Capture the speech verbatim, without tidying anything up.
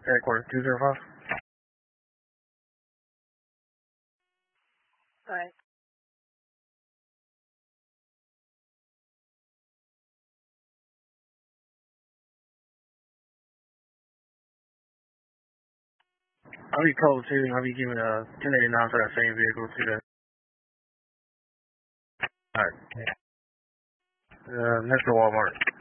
Headquarters two zero five. Alright. I'll be code two. I'll be giving a ten eighty-nine for that same vehicle to the. Alright. Uh, next to Walmart.